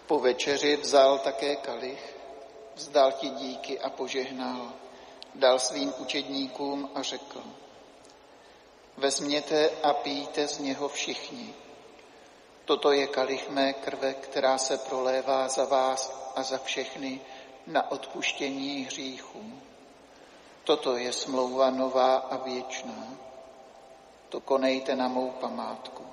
Po večeři vzal také kalich, vzdal ti díky a požehnal, dal svým učedníkům a řekl: vezměte a pijte z něho všichni. Toto je kalich mé krve, která se prolévá za vás a za všechny na odpuštění hříchů. Toto je smlouva nová a věčná. To konejte na mou památku.